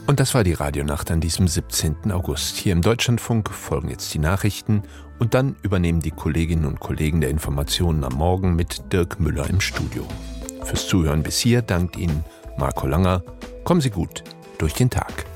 Und das war die Radionacht an diesem 17. August. Hier im Deutschlandfunk folgen jetzt die Nachrichten und dann übernehmen die Kolleginnen und Kollegen der Informationen am Morgen mit Dirk Müller im Studio. Fürs Zuhören bis hier dankt Ihnen Marco Langer. Kommen Sie gut durch den Tag.